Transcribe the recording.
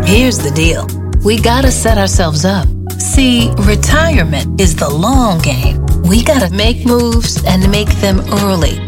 Here's the deal. We gotta set ourselves up. See, retirement is the long game. We gotta make moves and make them early